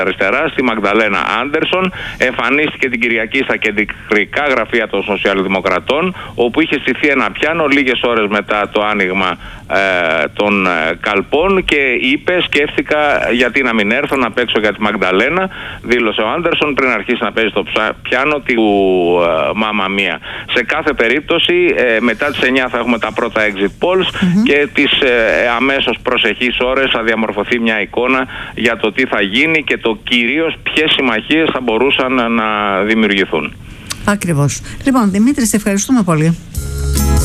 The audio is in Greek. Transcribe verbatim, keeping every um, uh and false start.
αριστερά, στη Μαγδαλένα Άντερσον. Εμφανίστηκε την Κυριακή στα κεντρικά γραφεία των Σοσιαλδημοκρατών, όπου είχε στηθεί ένα πιάνο λίγες ώρες μετά το άνοιγμα ε, των ε, καλπών και είπε: σκέφτηκα γιατί να μην έρθω να παίξω για τη Μαγδαλένα, δήλωσε ο Άντερσον πριν αρχίσει να παίζει στο πιάνο του ε, Μάμα Μία. Σε κάθε περίπτωση, ε, μετά τις εννιά θα έχουμε τα πρώτα exit polls mm-hmm. και τις ε, αμέσως προσεχείς ώρες θα διαμορφωθεί μια εικόνα για το τι θα γίνει και το κυρίως ποιες συμμαχίες θα μπορούσαν να δημιουργηθούν. Ακριβώς. Λοιπόν, Δημήτρη, σε ευχαριστούμε πολύ.